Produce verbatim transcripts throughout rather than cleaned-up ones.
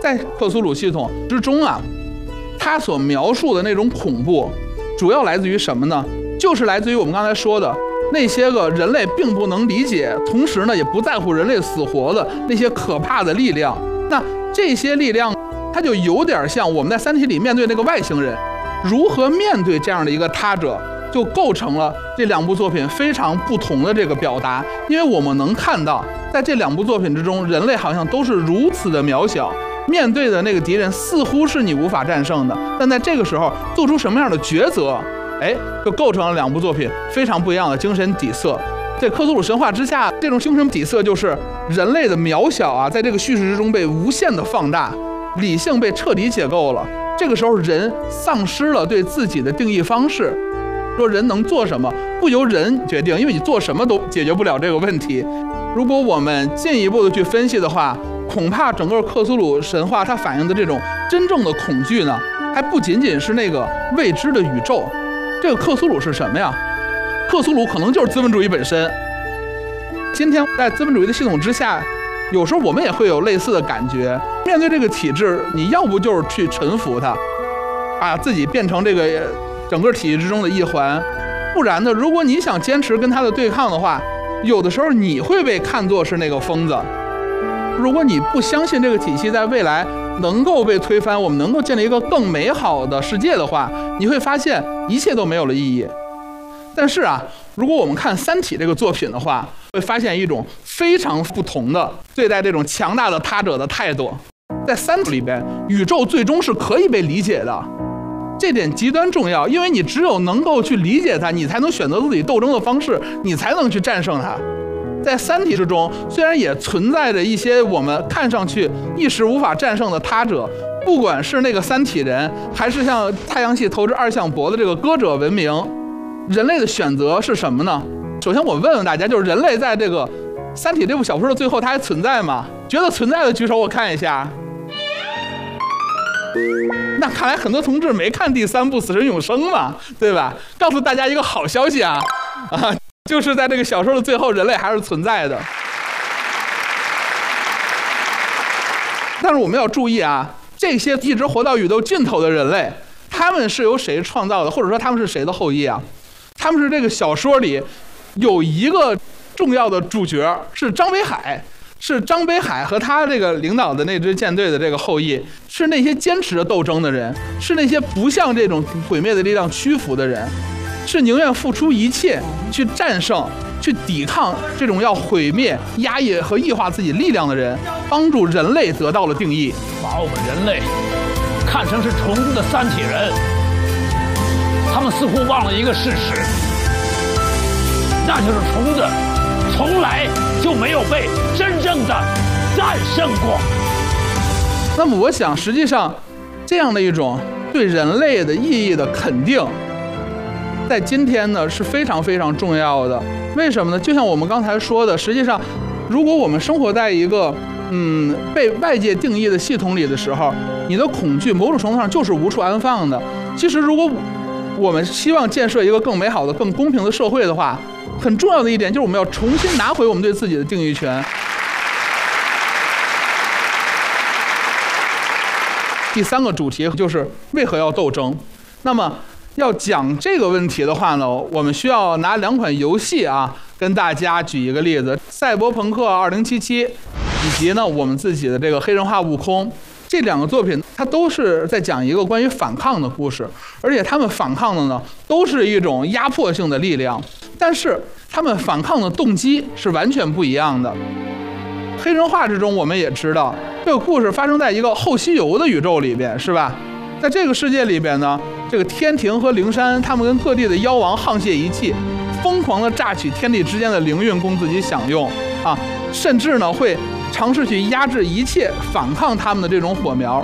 在克苏鲁系统之中啊，它所描述的那种恐怖，主要来自于什么呢？就是来自于我们刚才说的那些个人类并不能理解，同时呢也不在乎人类死活的那些可怕的力量。那这些力量，它就有点像我们在《三体》里面对那个外星人，如何面对这样的一个他者，就构成了这两部作品非常不同的这个表达。因为我们能看到，在这两部作品之中，人类好像都是如此的渺小，面对的那个敌人似乎是你无法战胜的，但在这个时候做出什么样的抉择，哎，就构成了两部作品非常不一样的精神底色。在克苏鲁神话之下，这种精神底色就是人类的渺小啊，在这个叙事之中被无限的放大，理性被彻底解构了。这个时候，人丧失了对自己的定义方式，说人能做什么不由人决定，因为你做什么都解决不了这个问题。如果我们进一步的去分析的话，恐怕整个克苏鲁神话它反映的这种真正的恐惧呢，还不仅仅是那个未知的宇宙。这个克苏鲁是什么呀？克苏鲁可能就是资本主义本身。今天在资本主义的系统之下，有时候我们也会有类似的感觉。面对这个体制，你要不就是去臣服它，把自己变成这个整个体系之中的一环，不然呢，如果你想坚持跟它的对抗的话，有的时候你会被看作是那个疯子。如果你不相信这个体系在未来能够被推翻，我们能够建立一个更美好的世界的话，你会发现一切都没有了意义。但是啊，如果我们看《三体》这个作品的话，会发现一种非常不同的对待这种强大的他者的态度。在《三体》里边，宇宙最终是可以被理解的，这点极端重要，因为你只有能够去理解它，你才能选择自己斗争的方式，你才能去战胜它。在《三体》之中，虽然也存在着一些我们看上去一时无法战胜的他者，不管是那个三体人，还是像太阳系投掷二向箔的这个歌者文明，人类的选择是什么呢？首先我问问大家，就是人类在这个《三体》这部小说的最后，它还存在吗？觉得存在的举手，我看一下。那看来很多同志没看第三部《死神永生》嘛，对吧？告诉大家一个好消息啊，啊，就是在这个小说的最后，人类还是存在的。但是我们要注意啊，这些一直活到宇宙尽头的人类，他们是由谁创造的，或者说他们是谁的后裔啊？他们是这个小说里有一个重要的主角，是张北海。是张北海和他这个领导的那支舰队的这个后裔，是那些坚持着斗争的人，是那些不向这种毁灭的力量屈服的人，是宁愿付出一切去战胜、去抵抗这种要毁灭、压抑和异化自己力量的人，帮助人类得到了定义。 把我们人类看成是虫子的三体人，他们似乎忘了一个事实，那就是虫子从来就没有被真正的战胜过。 那么我想实际上这样的一种对人类的意义的肯定，在今天呢是非常非常重要的。为什么呢？就像我们刚才说的，实际上如果我们生活在一个嗯被外界定义的系统里的时候，你的恐惧某种程度上就是无处安放的。其实如果我们希望建设一个更美好的、更公平的社会的话，很重要的一点就是我们要重新拿回我们对自己的定义权。第三个主题就是为何要斗争。那么要讲这个问题的话呢，我们需要拿两款游戏啊跟大家举一个例子：赛博朋克二零七七以及呢我们自己的这个黑神话悟空。这两个作品它都是在讲一个关于反抗的故事，而且他们反抗的呢都是一种压迫性的力量，但是他们反抗的动机是完全不一样的。黑神话之中我们也知道，这个故事发生在一个后西游的宇宙里边，是吧？在这个世界里边呢，这个天庭和灵山他们跟各地的妖王沆瀣一气，疯狂的榨取天地之间的灵运供自己享用啊，甚至呢会尝试去压制一切反抗他们的这种火苗。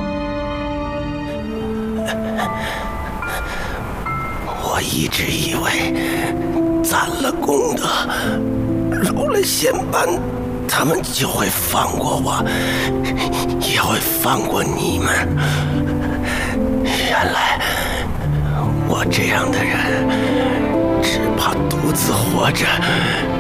我一直以为攒了功德，入了仙班，他们就会放过我，也会放过你们。原来我这样的人，只怕独自活着